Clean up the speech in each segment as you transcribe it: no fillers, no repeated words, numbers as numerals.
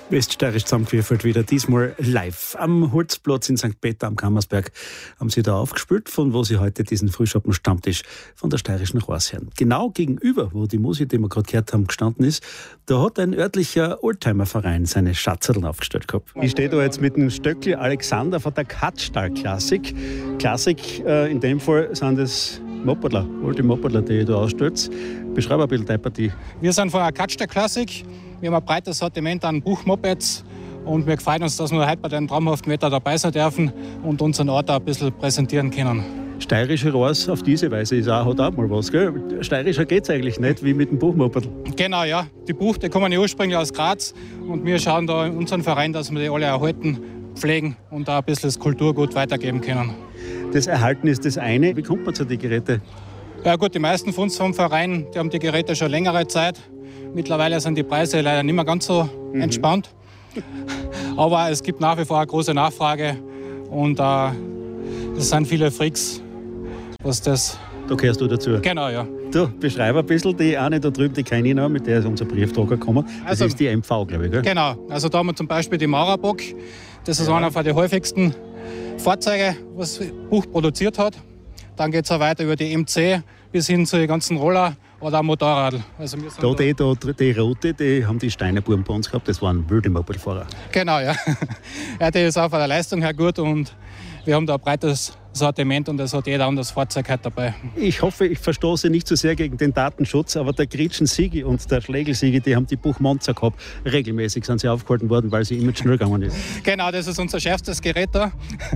Weststeirisch zusammengewürfelt wieder, diesmal live. Am Holzplatz in St. Peter am Kammersberg haben sie da aufgespielt, von wo sie heute diesen Frühschoppen-Stammtisch von der steirischen Ross hören. Genau gegenüber, wo die Musik, die wir gerade gehört haben, gestanden ist, da hat ein örtlicher Oldtimer-Verein seine Schatzerln aufgestellt gehabt. Ich stehe da jetzt mit dem Stöckli Alexander von der Katzstall-Klassik. Klassik, in dem Fall sind es Mopedler, alte Mopedler, die ihr da ausstellt. Beschreib ein bisschen deine Partie. Wir sind von der Katzstall-Klassik. Wir haben ein breites Sortiment an Buchmopeds und wir freuen uns, dass wir heute bei dem traumhaften Wetter dabei sein dürfen und unseren Ort auch ein bisschen präsentieren können. Steirische Ross auf diese Weise hat auch mal was, gell? Steirischer geht es eigentlich nicht, wie mit dem Buchmoped. Genau, ja. Die Buch, die kommen ja ursprünglich aus Graz und wir schauen da in unserem Verein, dass wir die alle erhalten, pflegen und da ein bisschen das Kulturgut weitergeben können. Das Erhalten ist das eine. Wie kommt man zu den Geräten? Ja gut, die meisten von uns vom Verein, die haben die Geräte schon längere Zeit. Mittlerweile sind die Preise leider nicht mehr ganz so entspannt. Aber es gibt nach wie vor eine große Nachfrage und es sind viele Freaks, was das... Da gehörst du dazu? Genau, ja. Du, beschreib ein bisschen die eine da drüben, die kenne ich noch, mit der ist unser Briefträger gekommen. Das ist die MV, glaube ich, gell? Genau, also da haben wir zum Beispiel die Maurerbock. Das ist einer der häufigsten Fahrzeuge, was Buch produziert hat. Dann geht es auch weiter über die MC bis hin zu den ganzen Roller oder Motorrad. Also die Rote, die haben die Steinerbuben bei uns gehabt, das waren wilde Mopedfahrer. Genau, ja. Ja, die ist auch von der Leistung her gut und wir haben da ein breites Sortiment und es hat jeder anderes Fahrzeug heute dabei. Ich hoffe, ich verstoße nicht zu sehr gegen den Datenschutz, aber der Gritschen-Sigi und der Schlegel-Sigi, die haben die Buchmonster gehabt. Regelmäßig sind sie aufgehalten worden, weil sie immer schnell gegangen ist. Genau, das ist unser schärfstes Gerät da.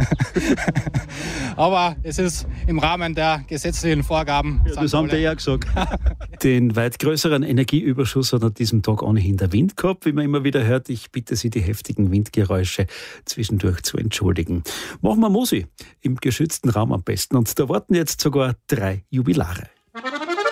Aber es ist im Rahmen der gesetzlichen Vorgaben. Ja, das haben die ja gesagt. Den weit größeren Energieüberschuss hat an diesem Tag ohnehin der Wind gehabt, wie man immer wieder hört. Ich bitte Sie, die heftigen Windgeräusche zwischendurch zu entschuldigen. Machen wir Musik im geschützten Raum am besten. Und da warten jetzt sogar 3 Jubilare.